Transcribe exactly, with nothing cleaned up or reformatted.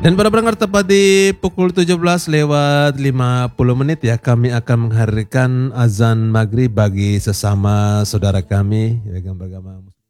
Dan pada pendengar tepat di pukul tujuh belas lewat lima puluh menit ya, kami akan menghadirkan azan maghrib bagi sesama saudara kami yang beragama Muslim.